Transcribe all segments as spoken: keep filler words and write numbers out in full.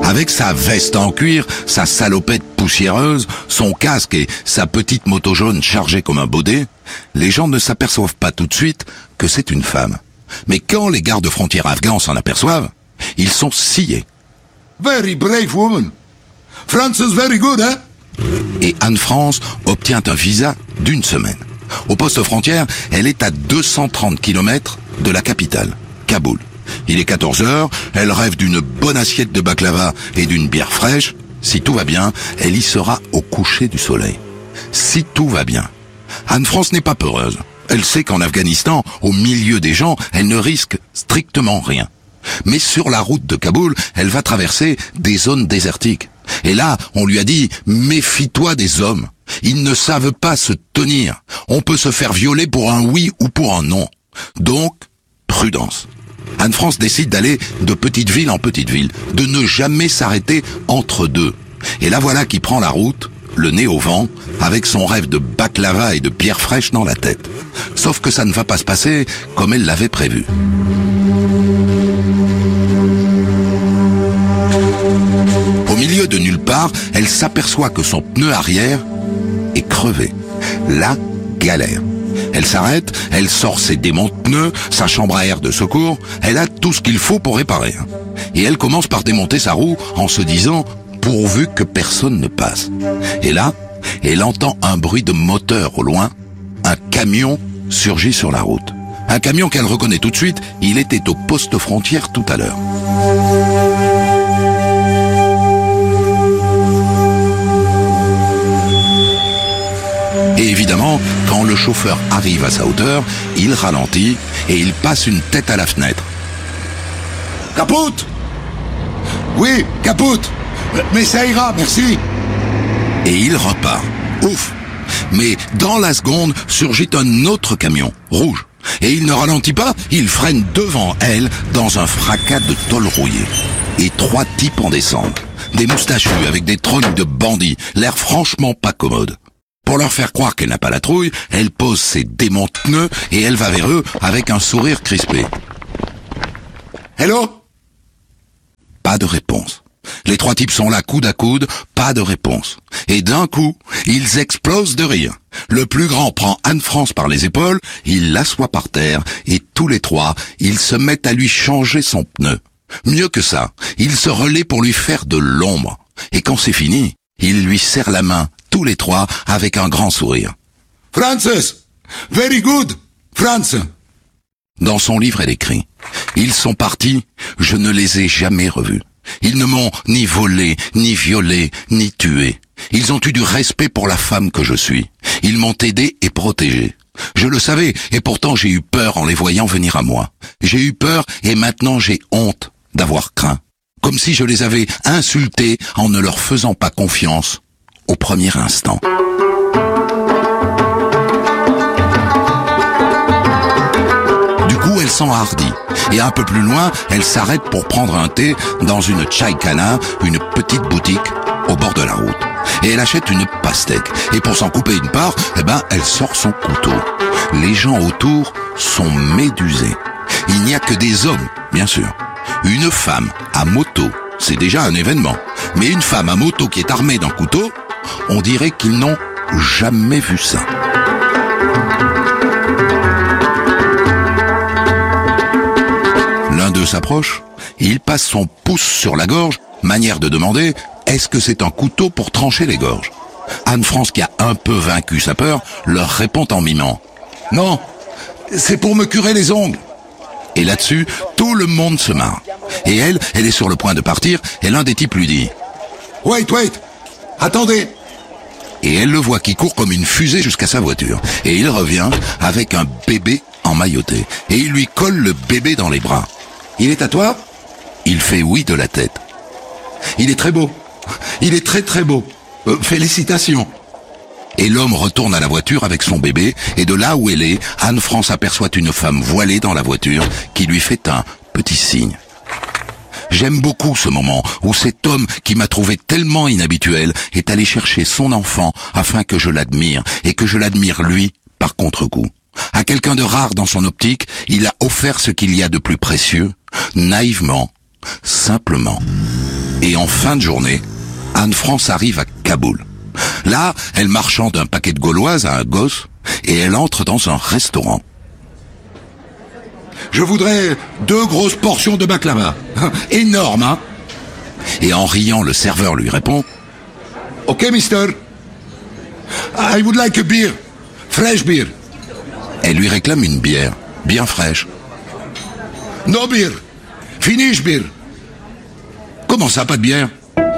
Avec sa veste en cuir, sa salopette poussiéreuse, son casque et sa petite moto jaune chargée comme un baudet, les gens ne s'aperçoivent pas tout de suite que c'est une femme. Mais quand les gardes frontières afghans s'en aperçoivent, ils sont sciés. Very brave woman. France is very good, hein? Et Anne-France obtient un visa d'une semaine. Au poste frontière, elle est à deux cent trente kilomètres de la capitale, Kaboul. Il est quatorze heures, elle rêve d'une bonne assiette de baklava et d'une bière fraîche. Si tout va bien, elle y sera au coucher du soleil. Si tout va bien. Anne-France n'est pas peureuse. Elle sait qu'en Afghanistan, au milieu des gens, elle ne risque strictement rien. Mais sur la route de Kaboul, elle va traverser des zones désertiques. Et là, on lui a dit « Méfie-toi des hommes. Ils ne savent pas se tenir. On peut se faire violer pour un oui ou pour un non. Donc, prudence. » Anne-France décide d'aller de petite ville en petite ville, de ne jamais s'arrêter entre deux. Et la voilà qui prend la route, le nez au vent, avec son rêve de baklava et de pierre fraîche dans la tête. Sauf que ça ne va pas se passer comme elle l'avait prévu. Au milieu de nulle part, elle s'aperçoit que son pneu arrière est crevé. La galère. Elle s'arrête, elle sort ses démontes pneus, sa chambre à air de secours, elle a tout ce qu'il faut pour réparer. Et elle commence par démonter sa roue en se disant « pourvu que personne ne passe ». Et là, elle entend un bruit de moteur au loin, un camion surgit sur la route. Un camion qu'elle reconnaît tout de suite, il était au poste frontière tout à l'heure. Et évidemment, quand le chauffeur arrive à sa hauteur, il ralentit et il passe une tête à la fenêtre. Capote! Oui, capote! Mais ça ira, merci! Et il repart. Ouf! Mais dans la seconde, surgit un autre camion, rouge. Et il ne ralentit pas, il freine devant elle dans un fracas de tôle rouillée. Et trois types en descendent. Des moustachus avec des trognes de bandits, l'air franchement pas commode. Pour leur faire croire qu'elle n'a pas la trouille, elle pose ses démontes pneus et elle va vers eux avec un sourire crispé. Hello? Pas de réponse. Les trois types sont là coude à coude, pas de réponse. Et d'un coup, ils explosent de rire. Le plus grand prend Anne-France par les épaules, il l'assoit par terre et tous les trois, ils se mettent à lui changer son pneu. Mieux que ça, ils se relaient pour lui faire de l'ombre. Et quand c'est fini, ils lui serrent la main, tous les trois, avec un grand sourire. « Francis! Very good! France !» Dans son livre, elle écrit « Ils sont partis, je ne les ai jamais revus. Ils ne m'ont ni volé, ni violé, ni tué. Ils ont eu du respect pour la femme que je suis. Ils m'ont aidé et protégé. Je le savais, et pourtant j'ai eu peur en les voyant venir à moi. J'ai eu peur, et maintenant j'ai honte d'avoir craint. Comme si je les avais insultés en ne leur faisant pas confiance au premier instant. » Du coup, elle s'enhardit. Et un peu plus loin, elle s'arrête pour prendre un thé dans une chaïkana, une petite boutique au bord de la route. Et elle achète une pastèque. Et pour s'en couper une part, eh ben, elle sort son couteau. Les gens autour sont médusés. Il n'y a que des hommes, bien sûr. Une femme à moto, c'est déjà un événement. Mais une femme à moto qui est armée d'un couteau, on dirait qu'ils n'ont jamais vu ça. L'un d'eux s'approche, il passe son pouce sur la gorge, manière de demander « Est-ce que c'est un couteau pour trancher les gorges ?» Anne-France, qui a un peu vaincu sa peur, leur répond en mimant « Non, c'est pour me curer les ongles !» Et là-dessus, tout le monde se marre. Et elle, elle est sur le point de partir, et l'un des types lui dit « Wait, wait, attendez !» Et elle le voit qui court comme une fusée jusqu'à sa voiture. Et il revient avec un bébé emmailloté. Et il lui colle le bébé dans les bras. « Il est à toi ?» Il fait oui de la tête. « Il est très beau. Il est très très beau. Euh, félicitations !» Et l'homme retourne à la voiture avec son bébé, et de là où elle est, Anne-France aperçoit une femme voilée dans la voiture qui lui fait un petit signe. J'aime beaucoup ce moment où cet homme qui m'a trouvé tellement inhabituel est allé chercher son enfant afin que je l'admire, et que je l'admire lui par contre-coup. À quelqu'un de rare dans son optique, il a offert ce qu'il y a de plus précieux, naïvement, simplement. Et Et en fin de journée, Anne-France arrive à Kaboul. Là, elle marchande un paquet de gauloises à un gosse et elle entre dans un restaurant. Je voudrais deux grosses portions de baklava. Énorme, hein? Et en riant, le serveur lui répond « Ok, mister. I would like a beer. Fresh beer. » Elle lui réclame une bière, bien fraîche. « No beer. Finish beer. » « Comment ça, pas de bière? »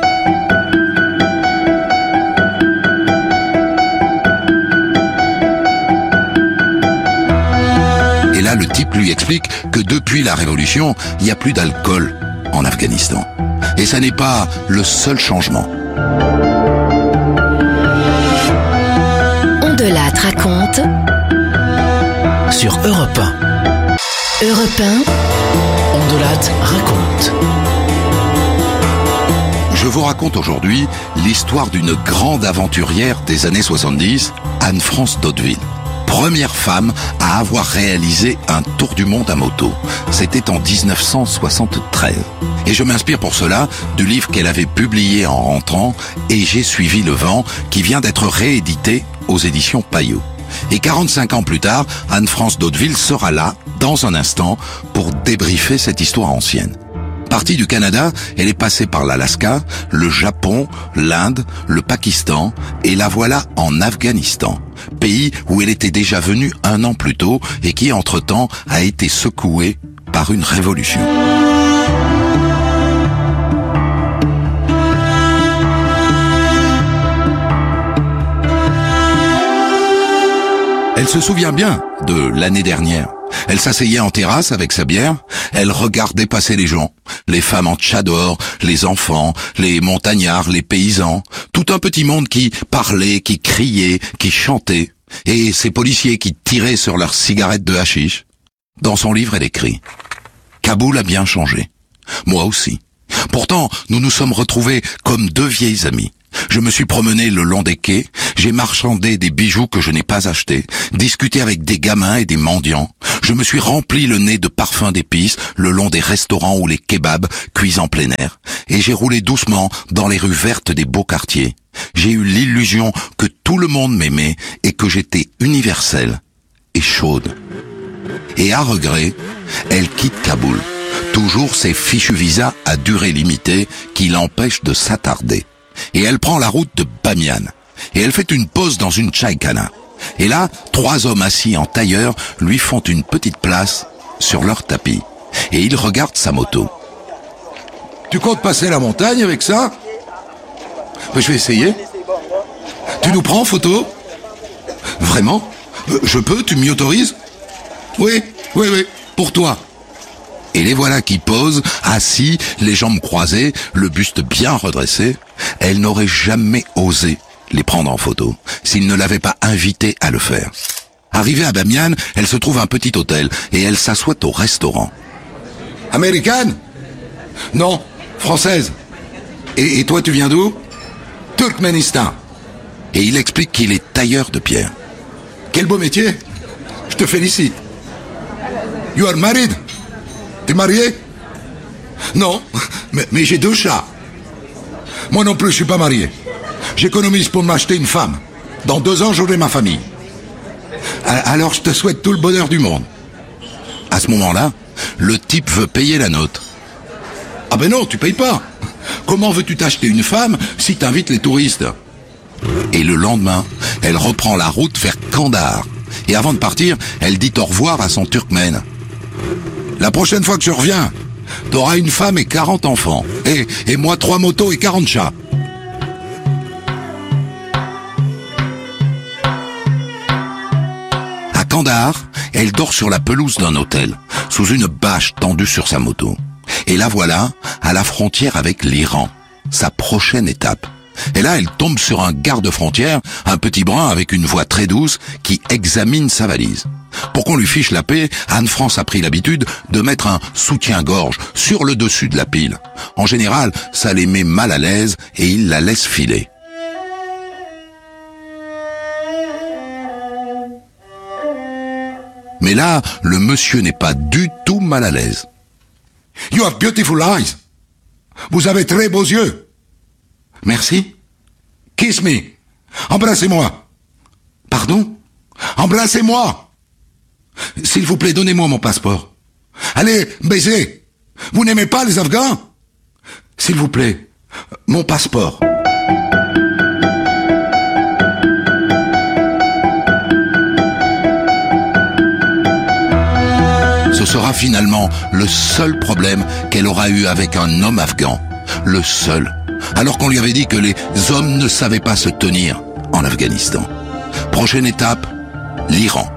Et là, le type lui explique que depuis la révolution, il n'y a plus d'alcool en Afghanistan. Et ça n'est pas le seul changement. On de Lattre raconte sur Europe un. Europe un. On de Lattre raconte. Je vous raconte aujourd'hui l'histoire d'une grande aventurière des années soixante-dix, Anne-France d'Hauteville. Première femme à avoir réalisé un tour du monde à moto. C'était en dix-neuf cent soixante-treize. Et je m'inspire pour cela du livre qu'elle avait publié en rentrant, Et j'ai suivi le vent, qui vient d'être réédité aux éditions Payot. Et quarante-cinq ans plus tard, Anne-France d'Hauteville sera là, dans un instant, pour débriefer cette histoire ancienne. Partie du Canada, elle est passée par l'Alaska, le Japon, l'Inde, le Pakistan, et la voilà en Afghanistan, pays où elle était déjà venue un an plus tôt et qui, entre-temps, a été secoué par une révolution. Elle se souvient bien de l'année dernière. Elle s'asseyait en terrasse avec sa bière, elle regardait passer les gens, les femmes en tchador, les enfants, les montagnards, les paysans, tout un petit monde qui parlait, qui criait, qui chantait, et ces policiers qui tiraient sur leurs cigarettes de hashish. Dans son livre, elle écrit « Kaboul a bien changé. Moi aussi. Pourtant, nous nous sommes retrouvés comme deux vieilles amies. Je me suis promené le long des quais, j'ai marchandé des bijoux que je n'ai pas achetés, discuté avec des gamins et des mendiants. Je me suis rempli le nez de parfums d'épices le long des restaurants ou les kebabs cuits en plein air. Et j'ai roulé doucement dans les rues vertes des beaux quartiers. J'ai eu l'illusion que tout le monde m'aimait et que j'étais universelle et chaude. Et à regret, elle quitte Kaboul. Toujours ces fichus visas à durée limitée qui l'empêchent de s'attarder. Et elle prend la route de Bamiyan. Et elle fait une pause dans une tchaïkana. Et là, trois hommes assis en tailleur lui font une petite place sur leur tapis. Et ils regardent sa moto. Tu comptes passer la montagne avec ça? Ben, je vais essayer. Tu nous prends en photo? Vraiment? Je peux? Tu m'y autorises? Oui, oui, oui, pour toi. Et les voilà qui posent, assis, les jambes croisées, le buste bien redressé. Elle n'aurait jamais osé les prendre en photo, s'ils ne l'avaient pas invitée à le faire. Arrivée à Bamiyan, elle se trouve un petit hôtel et elle s'assoit au restaurant. Américaine? Non, française. Et, et toi, tu viens d'où? Turkménistan. Et il explique qu'il est tailleur de pierre. Quel beau métier. Je te félicite. You are married? T'es marié? Non, mais, mais j'ai deux chats. Moi non plus, je suis pas marié. J'économise pour m'acheter une femme. Dans deux ans, j'aurai ma famille. Alors je te souhaite tout le bonheur du monde. À ce moment-là, le type veut payer la note. Ah ben non, tu payes pas. Comment veux-tu t'acheter une femme si t'invites les touristes? Et le lendemain, elle reprend la route vers Kandahar. Et avant de partir, elle dit au revoir à son turkmène. La prochaine fois que je reviens, t'auras une femme et quarante enfants. Et, et moi, trois motos et quarante chats. À Kandahar, elle dort sur la pelouse d'un hôtel, sous une bâche tendue sur sa moto. Et la voilà, à la frontière avec l'Iran, sa prochaine étape. Et là, elle tombe sur un garde-frontière, un petit brun avec une voix très douce, qui examine sa valise. Pour qu'on lui fiche la paix, Anne-France a pris l'habitude de mettre un soutien-gorge sur le dessus de la pile. En général, ça les met mal à l'aise et il la laisse filer. Mais là, le monsieur n'est pas du tout mal à l'aise. You have beautiful eyes. Vous avez très beaux yeux. Merci. Kiss me. Embrassez-moi. Pardon? Embrassez-moi. S'il vous plaît, donnez-moi mon passeport. Allez, baiser. Vous n'aimez pas les Afghans? S'il vous plaît, mon passeport. Ce sera finalement le seul problème qu'elle aura eu avec un homme afghan. Le seul. Alors qu'on lui avait dit que les hommes ne savaient pas se tenir en Afghanistan. Prochaine étape, l'Iran.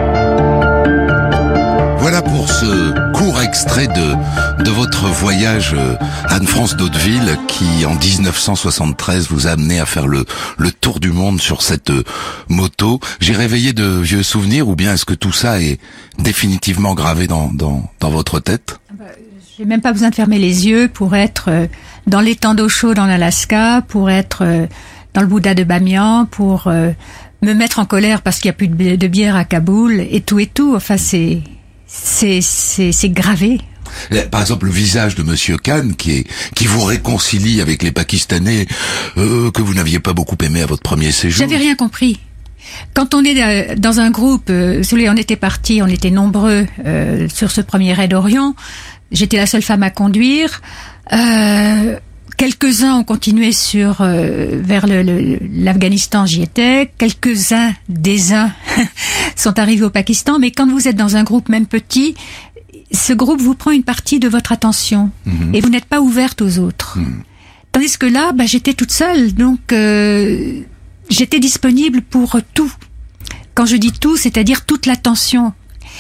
Voilà pour ce court extrait de, de votre voyage Anne-France d'Hauteville qui, en dix-neuf cent soixante-treize, vous a amené à faire le, le tour du monde sur cette moto. J'ai réveillé de vieux souvenirs ou bien est-ce que tout ça est définitivement gravé dans, dans, dans votre tête? J'ai même pas besoin de fermer les yeux pour être dans l'étang d'eau chaude en Alaska, pour être dans le Bouddha de Bamiyan, pour me mettre en colère parce qu'il n'y a plus de bière à Kaboul et tout et tout. Enfin, c'est... C'est, c'est, c'est gravé. Par exemple, le visage de Monsieur Khan qui est, qui vous réconcilie avec les Pakistanais euh, que vous n'aviez pas beaucoup aimé à votre premier séjour. J'avais rien compris. Quand on est dans un groupe, euh, on était partis, on était nombreux euh, sur ce premier raid Orion. J'étais la seule femme à conduire. Euh, Quelques-uns ont continué sur euh, vers le, le, l'Afghanistan, j'y étais. Quelques-uns des uns sont arrivés au Pakistan, mais quand vous êtes dans un groupe même petit, ce groupe vous prend une partie de votre attention mmh. et vous n'êtes pas ouverte aux autres. Mmh. Tandis que là, bah, j'étais toute seule, donc euh, j'étais disponible pour tout. Quand je dis tout, c'est-à-dire toute l'attention.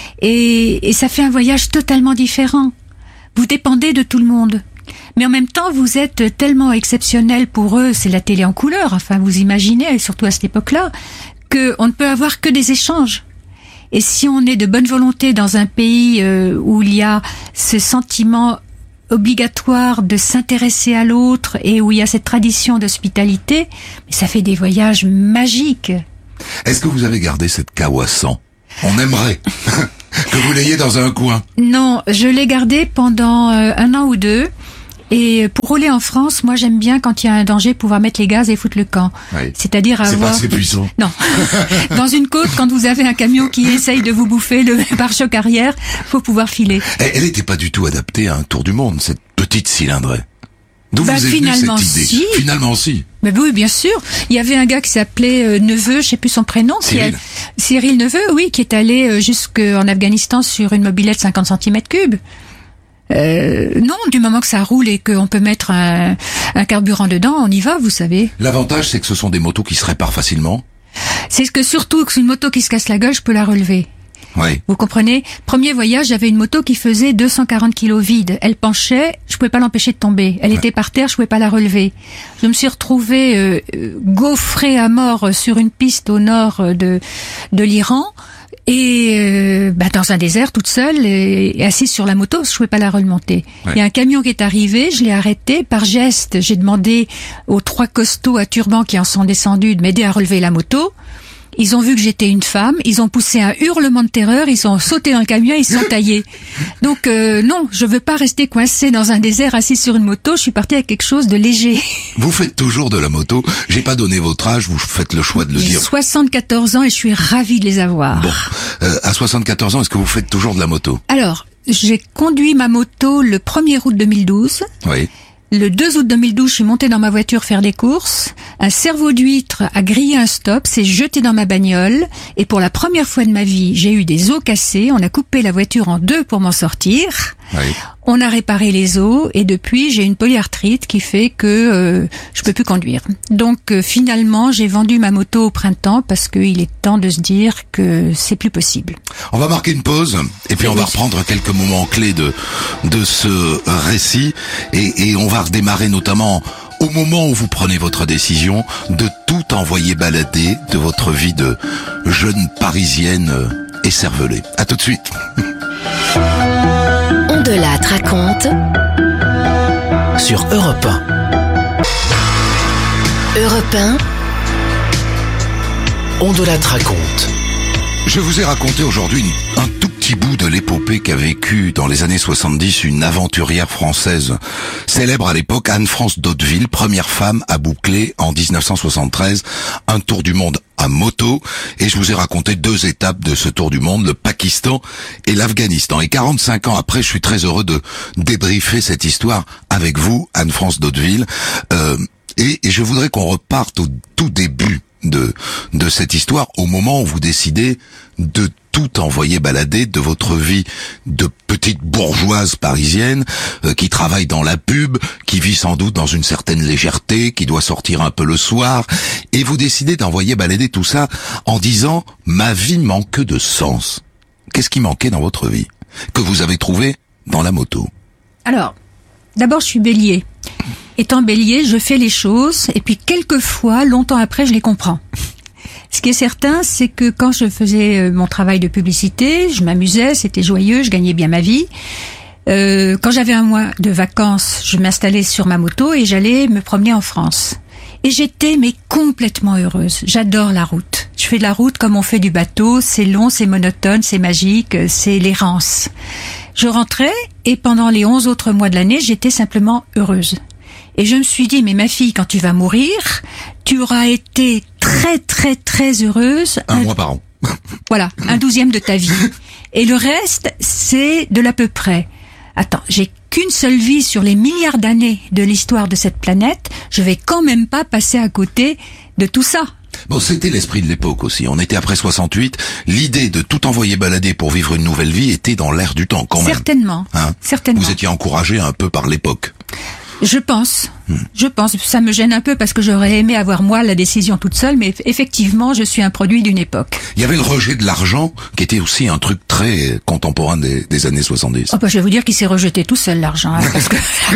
Et, et ça fait un voyage totalement différent. Vous dépendez de tout le monde. Mais en même temps, vous êtes tellement exceptionnel pour eux, c'est la télé en couleur, enfin vous imaginez, surtout à cette époque-là, qu'on ne peut avoir que des échanges. Et si on est de bonne volonté dans un pays euh, où il y a ce sentiment obligatoire de s'intéresser à l'autre et où il y a cette tradition d'hospitalité, ça fait des voyages magiques. Est-ce que vous avez gardé cette kawa cent? On aimerait que vous l'ayez dans un coin. Non, je l'ai gardé pendant euh, un an ou deux. Et pour rouler en France, moi j'aime bien quand il y a un danger pouvoir mettre les gaz et foutre le camp. Oui. C'est-à-dire avoir... C'est pas assez puissant. Non. Dans une côte, quand vous avez un camion qui essaye de vous bouffer le pare-choc arrière, faut pouvoir filer. Elle n'était pas du tout adaptée à un tour du monde, cette petite cylindrée. D'où bah, vous est finalement venue cette idée? Si. Finalement si. Mais oui, bien sûr. Il y avait un gars qui s'appelait euh, Neveu, je sais plus son prénom. Cyril. Qui a... Cyril Neveu, oui, qui est allé euh, jusqu'en Afghanistan sur une mobilette cinquante centimètres cubes. Euh, non, du moment que ça roule et qu'on peut mettre un, un carburant dedans, on y va, vous savez. L'avantage, c'est que ce sont des motos qui se réparent facilement. C'est que surtout que c'est une moto qui se casse la gueule, je peux la relever. Oui. Vous comprenez? Premier voyage, j'avais une moto qui faisait deux cent quarante kilos vide. Elle penchait, je pouvais pas l'empêcher de tomber. Elle ouais. était par terre, je pouvais pas la relever. Je me suis retrouvée euh, gaufrée à mort sur une piste au nord de de l'Iran. Et euh, bah dans un désert, toute seule, et, et assise sur la moto, je pouvais pas la remonter. Ouais. Il y a un camion qui est arrivé, je l'ai arrêté. Par geste, j'ai demandé aux trois costauds à turban qui en sont descendus de m'aider à relever la moto. Ils ont vu que j'étais une femme, ils ont poussé un hurlement de terreur, ils ont sauté dans le camion, ils se sont taillés. Donc euh, non, je veux pas rester coincée dans un désert assis sur une moto, je suis partie avec quelque chose de léger. Vous faites toujours de la moto, j'ai pas donné votre âge, vous faites le choix de le J'ai dire. soixante-quatorze ans et je suis ravie de les avoir. Bon, euh, à soixante-quatorze ans, est-ce que vous faites toujours de la moto? Alors, j'ai conduit ma moto le premier août deux mille douze. Oui. Le deux août deux mille douze, je suis montée dans ma voiture faire des courses. Un cerveau d'huître a grillé un stop, s'est jeté dans ma bagnole. Et pour la première fois de ma vie, j'ai eu des os cassés. On a coupé la voiture en deux pour m'en sortir. Oui. On a réparé les os et depuis, j'ai une polyarthrite qui fait que euh, je peux plus conduire. Donc euh, finalement, j'ai vendu ma moto au printemps parce qu'il est temps de se dire que c'est plus possible. On va marquer une pause et puis on va reprendre quelques moments clés de de ce récit et, et on va redémarrer notamment au moment où vous prenez votre décision de tout envoyer balader de votre vie de jeune parisienne écervelée. À tout de suite. On de la raconte sur Europe un. Europe un. On de la raconte. Je vous ai raconté aujourd'hui un tout petit petit bout de l'épopée qu'a vécu dans les années soixante-dix une aventurière française célèbre à l'époque, Anne-France d'Hauteville, première femme à boucler en dix-neuf cent soixante-treize un tour du monde à moto. Et je vous ai raconté deux étapes de ce tour du monde, le Pakistan et l'Afghanistan. Et quarante-cinq ans après, je suis très heureux de débriefer cette histoire avec vous, Anne-France d'Hauteville. Euh, et, et je voudrais qu'on reparte au tout début de de cette histoire, au moment où vous décidez de tout envoyer balader de votre vie de petite bourgeoise parisienne euh, qui travaille dans la pub, qui vit sans doute dans une certaine légèreté, qui doit sortir un peu le soir, et vous décidez d'envoyer balader tout ça en disant « ma vie manque de sens ». Qu'est-ce qui manquait dans votre vie que vous avez trouvé dans la moto? Alors, d'abord je suis bélier. Étant bélier, je fais les choses et puis quelquefois, longtemps après, je les comprends. Ce qui est certain, c'est que quand je faisais mon travail de publicité, je m'amusais, c'était joyeux, je gagnais bien ma vie. Euh, quand j'avais un mois de vacances, je m'installais sur ma moto et j'allais me promener en France. Et j'étais mais complètement heureuse. J'adore la route. Je fais de la route comme on fait du bateau. C'est long, c'est monotone, c'est magique, c'est l'errance. Je rentrais et pendant les onze autres mois de l'année, j'étais simplement heureuse. Et je me suis dit, mais ma fille, quand tu vas mourir, tu auras été très très très heureuse. Un, un mois par an. Voilà, un douzième de ta vie. Et le reste, c'est de l'à peu près. Attends, j'ai qu'une seule vie sur les milliards d'années de l'histoire de cette planète. Je vais quand même pas passer à côté de tout ça. Bon, c'était l'esprit de l'époque aussi. On était après soixante-huit. L'idée de tout envoyer balader pour vivre une nouvelle vie était dans l'air du temps, quand même. Certainement. Hein? Certainement. Vous étiez encouragé un peu par l'époque. Je pense, hmm. je pense. Ça me gêne un peu parce que j'aurais aimé avoir moi la décision toute seule, mais effectivement, je suis un produit d'une époque. Il y avait le rejet de l'argent, qui était aussi un truc très contemporain des, des années soixante-dix. Oh, bah, je vais vous dire qu'il s'est rejeté tout seul, l'argent. Hein, parce que...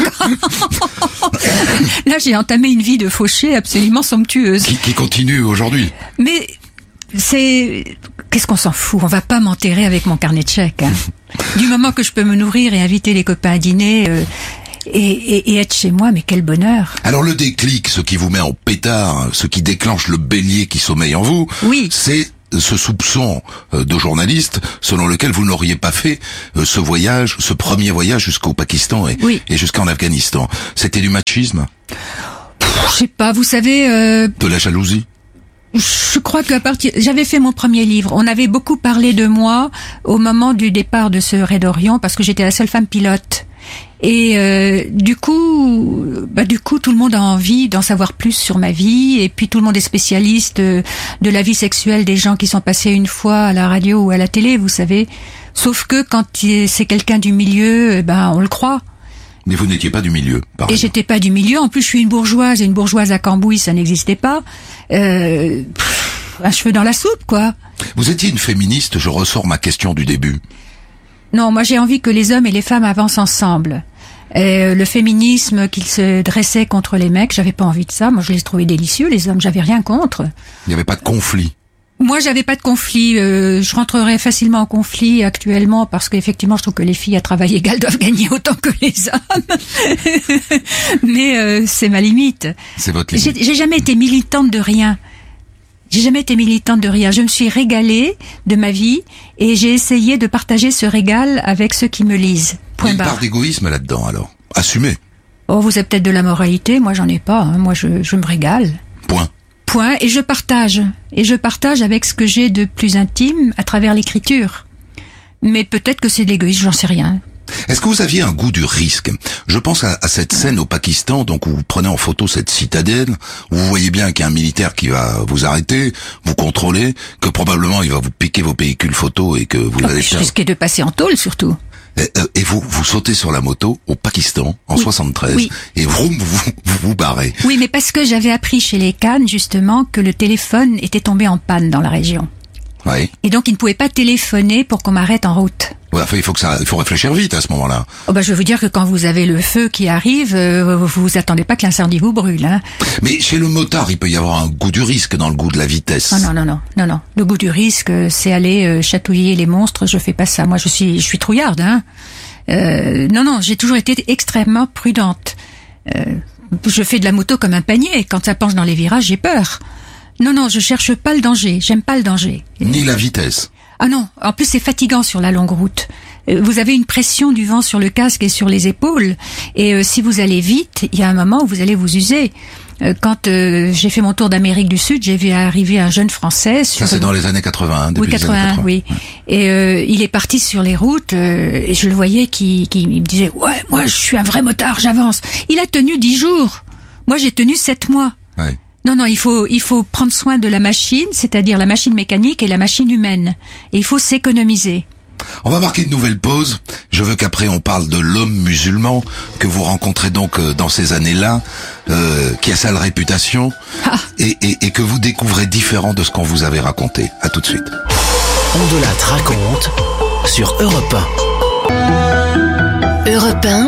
Là, j'ai entamé une vie de fauché absolument somptueuse. Qui, qui continue aujourd'hui. Mais c'est... Qu'est-ce qu'on s'en fout? On va pas m'enterrer avec mon carnet de chèques. Hein. Du moment que je peux me nourrir et inviter les copains à dîner... Euh, Et, et, et être chez moi, mais quel bonheur. Alors le déclic, ce qui vous met en pétard, ce qui déclenche le bélier qui sommeille en vous, oui. c'est ce soupçon de journaliste selon lequel vous n'auriez pas fait ce voyage, ce premier voyage jusqu'au Pakistan et, oui. et jusqu'en Afghanistan. C'était du machisme? Je sais pas, vous savez... Euh... De la jalousie? Je crois qu'à partir, j'avais fait mon premier livre. On avait beaucoup parlé de moi au moment du départ de ce raid d'Orient parce que j'étais la seule femme pilote. Et euh, du coup, bah du coup, tout le monde a envie d'en savoir plus sur ma vie. Et puis tout le monde est spécialiste de, de la vie sexuelle des gens qui sont passés une fois à la radio ou à la télé, vous savez. Sauf que quand c'est quelqu'un du milieu, ben on le croit. Mais vous n'étiez pas du milieu, par Et exemple. j'étais pas du milieu. En plus, je suis une bourgeoise. Et une bourgeoise à Cambouis, ça n'existait pas. Euh, pff, un cheveu dans la soupe, quoi. Vous étiez une féministe, je ressors ma question du début. Non, moi j'ai envie que les hommes et les femmes avancent ensemble. Et le féminisme qu'ils se dressaient contre les mecs, j'avais pas envie de ça. Moi je les trouvais délicieux, les hommes, j'avais rien contre. Il n'y avait pas de conflit. Moi, j'avais pas de conflit. Euh, je rentrerais facilement en conflit actuellement parce qu'effectivement, je trouve que les filles à travail égal doivent gagner autant que les hommes. Mais euh, c'est ma limite. C'est votre limite. J'ai, j'ai jamais été militante de rien. J'ai jamais été militante de rien. Je me suis régalée de ma vie et j'ai essayé de partager ce régal avec ceux qui me lisent. Point Il y a une barre. part d'égoïsme là-dedans, alors. Assumez. Oh, vous avez peut-être de la moralité. Moi, j'en ai pas. Hein. Moi, je, je me régale. Point. Point, et je partage. Et je partage avec ce que j'ai de plus intime à travers l'écriture. Mais peut-être que c'est de l'égoïsme, j'en sais rien. Est-ce que vous aviez un goût du risque? Je pense à, à cette scène au Pakistan, donc où vous prenez en photo cette citadelle, où vous voyez bien qu'il y a un militaire qui va vous arrêter, vous contrôler, que probablement il va vous piquer vos pellicules photos et que vous Oh, allez je faire... risquais de passer en tôle, surtout. Et, et vous, vous sautez sur la moto au Pakistan en oui. soixante-treize oui. et vroom, vous, vous vous barrez. Oui, mais parce que j'avais appris chez les Khan, justement, que le téléphone était tombé en panne dans la région. Oui. Et donc, il ne pouvait pas téléphoner pour qu'on m'arrête en route. Ouais, enfin, il faut que ça, il faut réfléchir vite à ce moment-là. Oh bah, je veux vous dire que quand vous avez le feu qui arrive, euh, vous vous attendez pas que l'incendie vous brûle, hein. Mais chez le motard, il peut y avoir un goût du risque dans le goût de la vitesse. Oh non, non, non, non, non. Le goût du risque, c'est aller euh, chatouiller les monstres. Je fais pas ça. Moi, je suis, je suis trouillarde, hein. Euh, non, non, j'ai toujours été extrêmement prudente. Euh, je fais de la moto comme un panier. Quand ça penche dans les virages, j'ai peur. Non, non, je cherche pas le danger. J'aime pas le danger. Ni la vitesse. Ah non, en plus c'est fatigant sur la longue route. Vous avez une pression du vent sur le casque et sur les épaules, et euh, si vous allez vite, il y a un moment où vous allez vous user. Euh, quand euh, j'ai fait mon tour d'Amérique du Sud, j'ai vu arriver un jeune Français. Sur... Ça c'est dans les années quatre-vingts, début oui, quatre-vingts, des années quatre-vingts. Oui. Ouais. Et euh, il est parti sur les routes, euh, et je le voyais qui, qui me disait « Ouais, moi je suis un vrai motard, j'avance ». Il a tenu dix jours. Moi j'ai tenu sept mois. Ouais. Non, non, il faut, il faut prendre soin de la machine, c'est-à-dire la machine mécanique et la machine humaine. Et il faut s'économiser. On va marquer une nouvelle pause. Je veux qu'après on parle de l'homme musulman que vous rencontrez donc dans ces années-là, euh, qui a sale réputation, Ah. et, et, et que vous découvrez différent de ce qu'on vous avait raconté. À tout de suite. Ondelat raconte sur Europe un. Europe un,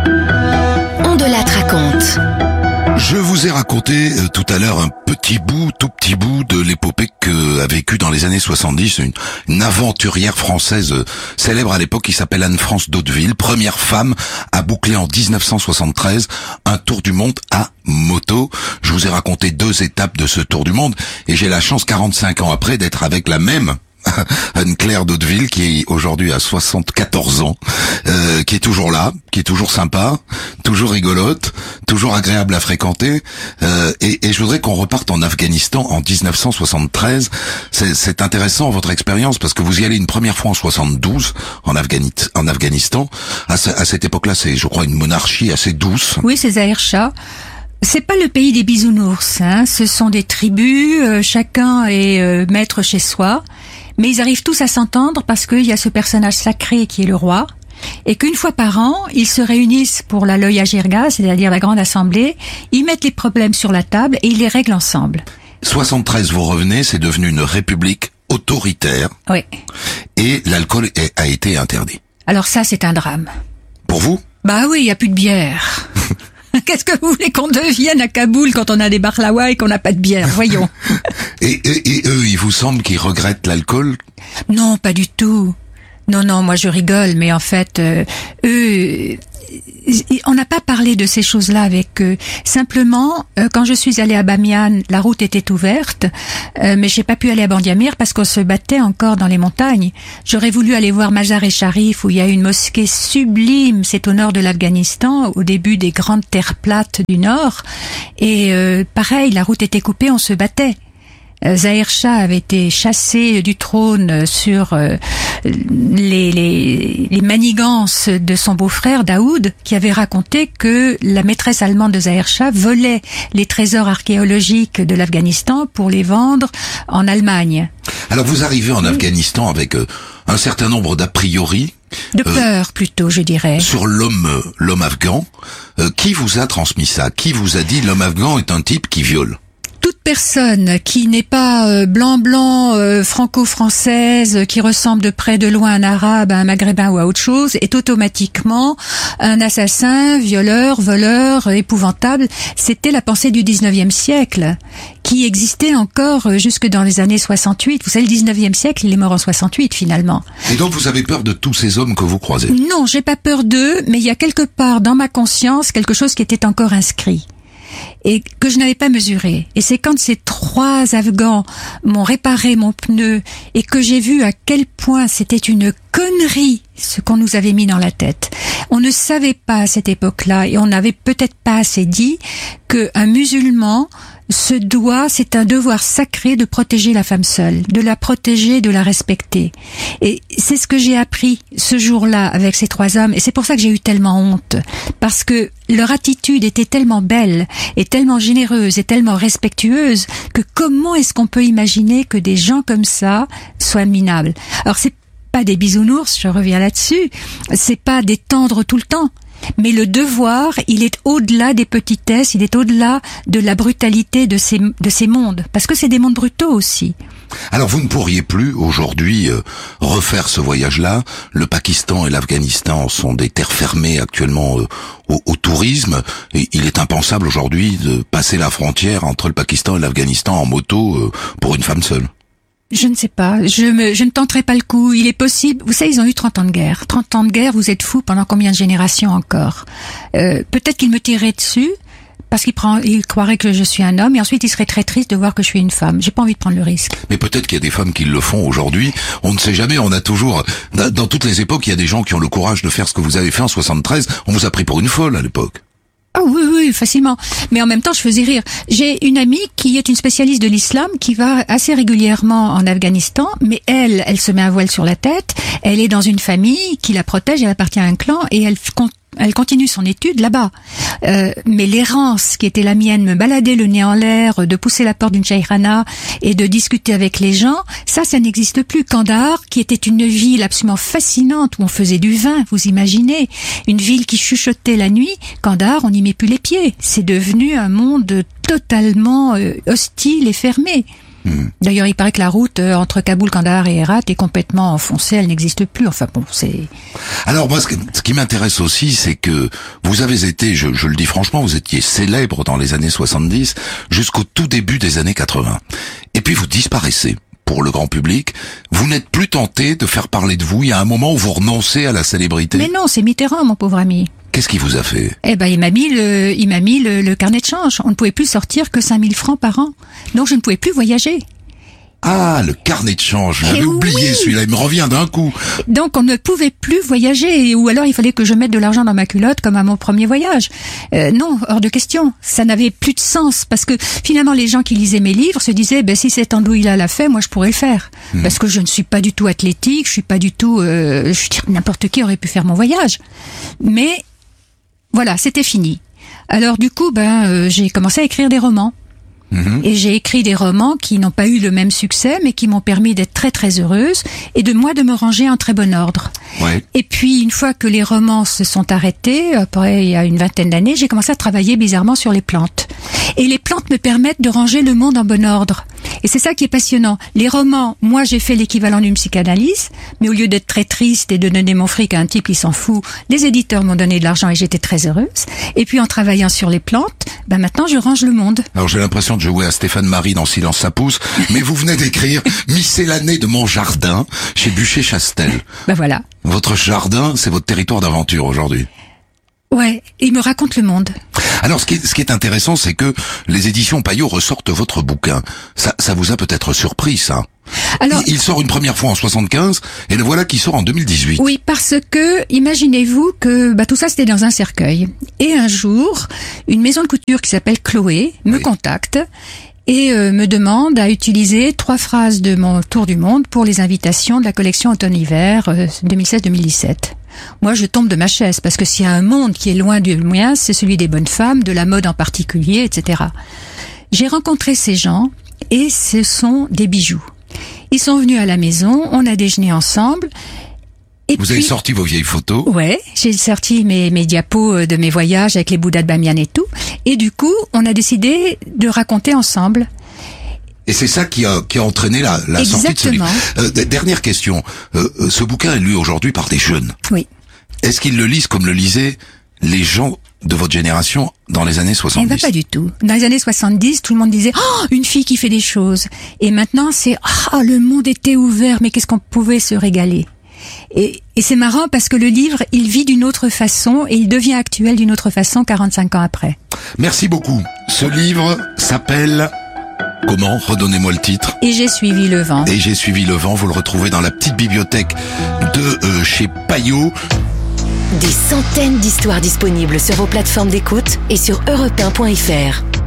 Ondelat raconte. Je vous ai raconté euh, tout à l'heure un petit bout, tout petit bout de l'épopée que a vécu dans les années soixante-dix une, une aventurière française euh, célèbre à l'époque qui s'appelle Anne-France d'Hauteville, première femme à boucler en dix-neuf cent soixante-treize un tour du monde à moto. Je vous ai raconté deux étapes de ce tour du monde et j'ai la chance quarante-cinq ans après d'être avec la même Anne-Claire d'Hauteville qui aujourd'hui a soixante-quatorze ans, euh, qui est toujours là, qui est toujours sympa, toujours rigolote, toujours agréable à fréquenter, euh, et, et je voudrais qu'on reparte en Afghanistan en dix-neuf cent soixante-treize. C'est, c'est intéressant votre expérience parce que vous y allez une première fois en soixante-douze en, Afghani- en Afghanistan. À, ce, à cette époque-là, c'est, je crois, une monarchie assez douce. Oui, c'est Zahir Shah. C'est pas le pays des bisounours, hein. Ce sont des tribus, euh, chacun est euh, maître chez soi. Mais ils arrivent tous à s'entendre parce qu'il y a ce personnage sacré qui est le roi, et qu'une fois par an, ils se réunissent pour la Loya Jirga, c'est-à-dire la grande assemblée, ils mettent les problèmes sur la table et ils les règlent ensemble. soixante-treize, vous revenez, c'est devenu une république autoritaire, Oui. et l'alcool est- a été interdit. Alors ça, c'est un drame. Pour vous? Bah oui, il y a plus de bière. Qu'est-ce que vous voulez qu'on devienne à Kaboul quand on a des baklawas et qu'on n'a pas de bière? Voyons. Et, et, et eux, il vous semble qu'ils regrettent l'alcool? Non, pas du tout. Non, non, moi je rigole, mais en fait, euh, eux, on n'a pas parlé de ces choses-là avec eux. Simplement, euh, quand je suis allée à Bamiyan, la route était ouverte, euh, mais j'ai pas pu aller à Bandiamir parce qu'on se battait encore dans les montagnes. J'aurais voulu aller voir Mazar-e-Sharif où il y a une mosquée sublime, c'est au nord de l'Afghanistan, au début des grandes terres plates du nord. Et euh, pareil, la route était coupée, on se battait. Zahir Shah avait été chassé du trône sur euh, les, les, les manigances de son beau-frère Daoud, qui avait raconté que la maîtresse allemande de Zahir Shah volait les trésors archéologiques de l'Afghanistan pour les vendre en Allemagne. Alors vous arrivez en Afghanistan avec euh, un certain nombre d'a priori De euh, peur plutôt, je dirais. sur l'homme euh, l'homme afghan. Euh, qui vous a transmis ça? Qui vous a dit l'homme afghan est un type qui viole? Toute personne qui n'est pas euh, blanc-blanc, euh, franco-française, euh, qui ressemble de près de loin à un arabe, à un maghrébin ou à autre chose, est automatiquement un assassin, violeur, voleur, euh, épouvantable. C'était la pensée du dix-neuvième siècle, qui existait encore euh, jusque dans les années soixante-huit. Vous savez, le dix-neuvième siècle, il est mort en soixante-huit finalement. Et donc vous avez peur de tous ces hommes que vous croisez? Non, j'ai pas peur d'eux, mais il y a quelque part dans ma conscience quelque chose qui était encore inscrit et que je n'avais pas mesuré. Et c'est quand ces trois Afghans m'ont réparé mon pneu et que j'ai vu à quel point c'était une connerie ce qu'on nous avait mis dans la tête. On ne savait pas à cette époque-là, et on n'avait peut-être pas assez dit, qu'un musulman se doit, c'est un devoir sacré de protéger la femme seule, de la protéger, de la respecter. Et c'est ce que j'ai appris ce jour-là avec ces trois hommes, et c'est pour ça que j'ai eu tellement honte, parce que leur attitude était tellement belle, et tellement généreuse, et tellement respectueuse, que comment est-ce qu'on peut imaginer que des gens comme ça soient minables? Alors c'est pas des bisounours, je reviens là-dessus, c'est pas des tendres tout le temps. Mais le devoir, il est au-delà des petitesses, il est au-delà de la brutalité de ces, de ces mondes. Parce que c'est des mondes brutaux aussi. Alors vous ne pourriez plus aujourd'hui euh, refaire ce voyage-là. Le Pakistan et l'Afghanistan sont des terres fermées actuellement euh, au, au tourisme. Et il est impensable aujourd'hui de passer la frontière entre le Pakistan et l'Afghanistan en moto euh, pour une femme seule. Je ne sais pas, je, me, je ne tenterai pas le coup. Il est possible, vous savez, ils ont eu trente ans de guerre. trente ans de guerre, vous êtes fous pendant combien de générations encore? euh, Peut-être qu'ils me tireraient dessus, parce qu'il prend, il croirait que je suis un homme, et ensuite il serait très triste de voir que je suis une femme. J'ai pas envie de prendre le risque. Mais peut-être qu'il y a des femmes qui le font aujourd'hui. On ne sait jamais. On a toujours, dans toutes les époques, il y a des gens qui ont le courage de faire ce que vous avez fait en soixante-treize. On vous a pris pour une folle à l'époque. Ah oui, oui, facilement. Mais en même temps, je faisais rire. J'ai une amie qui est une spécialiste de l'islam, qui va assez régulièrement en Afghanistan, mais elle, elle se met un voile sur la tête, elle est dans une famille qui la protège, elle appartient à un clan, et elle compte Elle continue son étude là-bas. Euh, mais l'errance qui était la mienne, me balader le nez en l'air, de pousser la porte d'une chaykhana et de discuter avec les gens, ça, ça n'existe plus. Kandahar, qui était une ville absolument fascinante où on faisait du vin, vous imaginez, une ville qui chuchotait la nuit, Kandahar, on n'y met plus les pieds. C'est devenu un monde totalement euh, hostile et fermé. D'ailleurs, il paraît que la route entre Kaboul, Kandahar et Herat est complètement enfoncée, elle n'existe plus. Enfin bon, c'est... Alors moi, ce, que, ce qui m'intéresse aussi, c'est que vous avez été, je, je le dis franchement, vous étiez célèbre dans les années soixante-dix jusqu'au tout début des années quatre-vingts. Et puis vous disparaissez pour le grand public. Vous n'êtes plus tenté de faire parler de vous. Il y a un moment où vous renoncez à la célébrité. Mais non, c'est Mitterrand, mon pauvre ami. Qu'est-ce qu'il vous a fait? Eh ben, il m'a mis le, il m'a mis le, le carnet de change. On ne pouvait plus sortir que cinq mille francs par an. Donc, je ne pouvais plus voyager. Ah, le carnet de change. J'avais Eh oublié oui. celui-là. Il me revient d'un coup. Donc, on ne pouvait plus voyager. Ou alors, il fallait que je mette de l'argent dans ma culotte comme à mon premier voyage. Euh, non, hors de question. Ça n'avait plus de sens. Parce que, finalement, les gens qui lisaient mes livres se disaient, ben, si cette andouille-là l'a fait, moi, je pourrais le faire. Mmh. Parce que je ne suis pas du tout athlétique. Je suis pas du tout, euh, je veux dire, n'importe qui aurait pu faire mon voyage. Mais, voilà, c'était fini. Alors du coup, ben, euh, j'ai commencé à écrire des romans. Mmh. Et j'ai écrit des romans qui n'ont pas eu le même succès, mais qui m'ont permis d'être très très heureuse et de moi de me ranger en très bon ordre. Ouais. Et puis une fois que les romans se sont arrêtés, après il y a une vingtaine d'années, j'ai commencé à travailler bizarrement sur les plantes. Et les plantes me permettent de ranger le monde en bon ordre. Et c'est ça qui est passionnant. Les romans, moi j'ai fait l'équivalent d'une psychanalyse, mais au lieu d'être très triste et de donner mon fric à un type qui s'en fout, les éditeurs m'ont donné de l'argent et j'étais très heureuse. Et puis en travaillant sur les plantes, ben maintenant je range le monde. Alors j'ai l'impression de jouer à Stéphane Marie dans Silence ça pousse, mais vous venez d'écrire Miscellanée de mon jardin chez Buchet-Chastel. Ben voilà. Votre jardin, c'est votre territoire d'aventure aujourd'hui. Ouais, il me raconte le monde. Alors, ce qui est, ce qui est intéressant, c'est que les éditions Payot ressortent votre bouquin. Ça, ça vous a peut-être surpris, ça. Alors, il, il sort une première fois en soixante-quinze, et le voilà qui sort en deux mille dix-huit. Oui, parce que, imaginez-vous que bah, tout ça, c'était dans un cercueil. Et un jour, une maison de couture qui s'appelle Chloé me oui. contacte et euh, me demande à utiliser trois phrases de mon tour du monde pour les invitations de la collection automne-hiver euh, deux mille seize deux mille dix-sept. Moi, je tombe de ma chaise, parce que s'il y a un monde qui est loin du mien, c'est celui des bonnes femmes, de la mode en particulier, et cetera. J'ai rencontré ces gens, et ce sont des bijoux. Ils sont venus à la maison, on a déjeuné ensemble. Et Vous puis, avez sorti vos vieilles photos? Ouais, j'ai sorti mes, mes diapos de mes voyages avec les Bouddhas de Bamiyan et tout. Et du coup, on a décidé de raconter ensemble. Et c'est ça qui a, qui a entraîné la, la sortie de ce livre. Euh, dernière question. Euh, ce bouquin est lu aujourd'hui par des jeunes. Oui. Est-ce qu'ils le lisent comme le lisaient les gens de votre génération dans les années soixante-dix? Eh ben pas du tout. Dans les années soixante-dix, tout le monde disait « Oh, une fille qui fait des choses !» Et maintenant, c'est « Ah, oh, le monde était ouvert, mais qu'est-ce qu'on pouvait se régaler !» Et, et c'est marrant parce que le livre, il vit d'une autre façon et il devient actuel d'une autre façon quarante-cinq ans après. Merci beaucoup. Ce livre s'appelle... Comment? Redonnez-moi le titre. Et j'ai suivi le vent. Et j'ai suivi le vent. Vous le retrouvez dans la petite bibliothèque de euh, chez Payot. Des centaines d'histoires disponibles sur vos plateformes d'écoute et sur europe un point f r.